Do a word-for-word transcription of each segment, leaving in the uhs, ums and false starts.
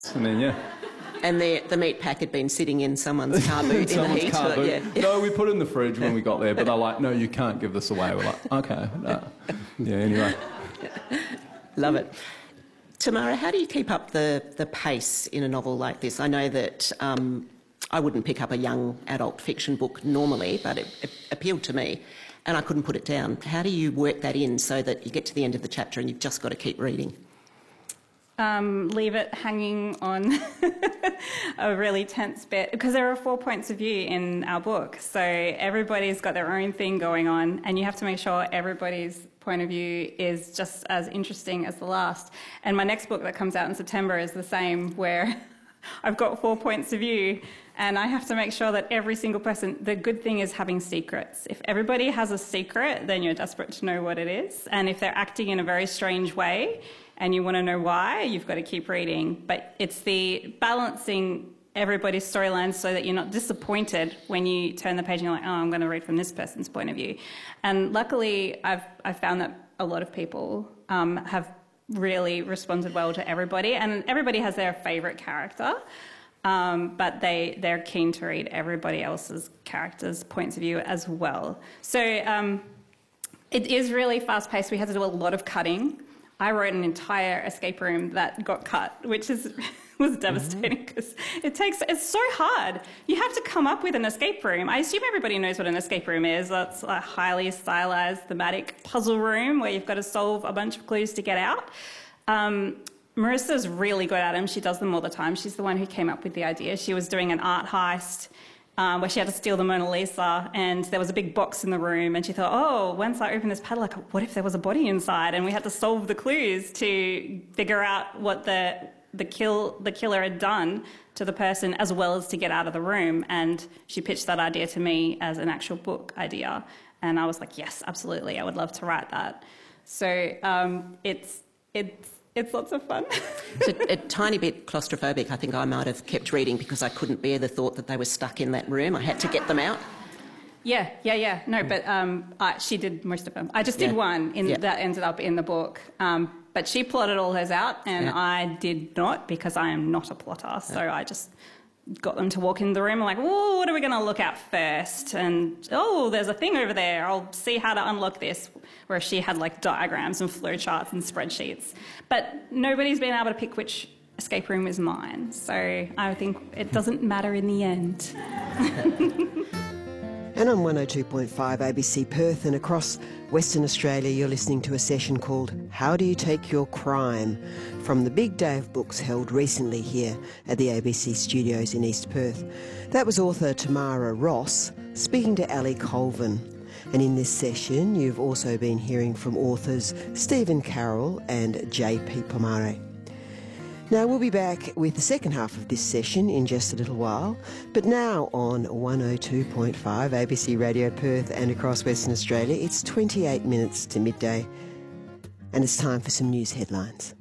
And then, yeah. And the, the meat pack had been sitting in someone's car boot in, in the heat. Car boot. Yeah. No, we put it in the fridge when we got there, but they're like, no, you can't give this away. We're like, okay, no. Yeah, anyway. Love it. Tamara, how do you keep up the, the pace in a novel like this? I know that um, I wouldn't pick up a young adult fiction book normally, but it, it appealed to me and I couldn't put it down. How do you work that in so that you get to the end of the chapter and you've just got to keep reading? Um, leave it hanging on a really tense bit, because there are four points of view in our book, so everybody's got their own thing going on and you have to make sure everybody's point of view is just as interesting as the last. And my next book that comes out in September is the same, where I've got four points of view and I have to make sure that every single person... The good thing is having secrets. If everybody has a secret, then you're desperate to know what it is, and if they're acting in a very strange way and you want to know why, you've got to keep reading. But it's the balancing everybody's storylines so that you're not disappointed when you turn the page and you're like, oh, I'm going to read from this person's point of view. And luckily, I've, I've found that a lot of people um, have really responded well to everybody, and everybody has their favourite character, um, but they, they're keen to read everybody else's characters' points of view as well. So um, it is really fast-paced. We had to do a lot of cutting. I wrote an entire escape room that got cut, which is was devastating because it takes, it's so hard. You have to come up with an escape room. I assume everybody knows what an escape room is. That's a highly stylized thematic puzzle room where you've got to solve a bunch of clues to get out. Um, Marissa's really good at them. She does them all the time. She's the one who came up with the idea. She was doing an art heist Um, where she had to steal the Mona Lisa, and there was a big box in the room, and she thought, oh, once I open this padlock, what if there was a body inside? And we had to solve the clues to figure out what the the kill the killer had done to the person, as well as to get out of the room. And she pitched that idea to me as an actual book idea, and I was like, yes, absolutely, I would love to write that. So um, it's it's It's lots of fun. It's a, a tiny bit claustrophobic. I think I might have kept reading because I couldn't bear the thought that they were stuck in that room. I had to get them out. Yeah, yeah, yeah. No, but um, I, she did most of them. I just did yeah. one in, yeah. that ended up in the book. Um, but she plotted all hers out, and yeah. I did not, because I am not a plotter. So yeah. I just got them to walk in the room. I'm like, oh, what are we going to look at first? And, oh, there's a thing over there. I'll see how to unlock this. Where she had, like, diagrams and flowcharts and spreadsheets. But nobody's been able to pick which escape room is mine. So I think it doesn't matter in the end. And on one oh two point five A B C Perth and across Western Australia, you're listening to a session called How Do You Take Your Crime? From the big day of books held recently here at the A B C studios in East Perth. That was author Tamara Ross speaking to Ali Colvin. And in this session, you've also been hearing from authors Stephen Carroll and J P Pomare. Now, we'll be back with the second half of this session in just a little while, but now on one oh two point five A B C Radio Perth and across Western Australia, it's twenty-eight minutes to midday, and it's time for some news headlines.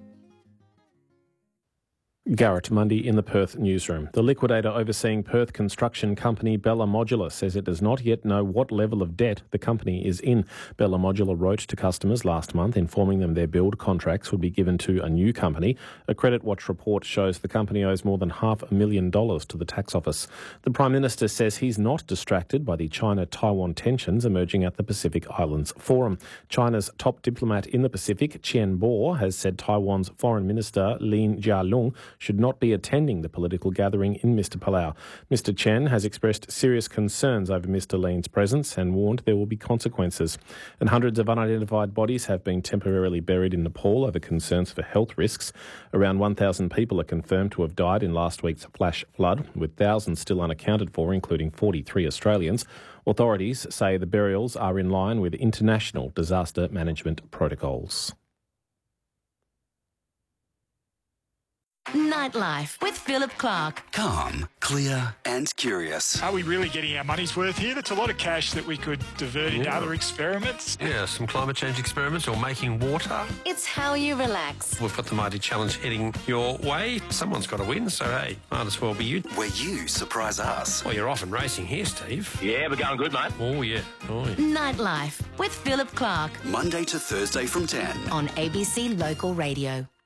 Garrett Mundy in the Perth newsroom. The liquidator overseeing Perth construction company Bella Modular says it does not yet know what level of debt the company is in. Bella Modular wrote to customers last month informing them their build contracts would be given to a new company. A Credit Watch report shows the company owes more than half a million dollars to the tax office. The Prime Minister says he's not distracted by the China-Taiwan tensions emerging at the Pacific Islands Forum. China's top diplomat in the Pacific, Qian Bo, has said Taiwan's Foreign Minister Lin Jialong should not be attending the political gathering in Mister Palau. Mister Chen has expressed serious concerns over Mister Lin's presence and warned there will be consequences. And hundreds of unidentified bodies have been temporarily buried in Nepal over concerns for health risks. Around one thousand people are confirmed to have died in last week's flash flood, with thousands still unaccounted for, including forty-three Australians. Authorities say the burials are in line with international disaster management protocols. Nightlife with Philip Clark. Calm, clear and curious. Are we really getting our money's worth here? That's a lot of cash that we could divert into Yeah. other experiments. Yeah, some climate change experiments or making water. It's how you relax. We've got the Mighty Challenge heading your way. Someone's got to win, so hey, might as well be you. Where you surprise us. Well, you're off and racing here, Steve. Yeah, we're going good, mate. Oh, yeah. Oh, yeah. Nightlife with Philip Clark Monday to Thursday from ten. on A B C Local Radio.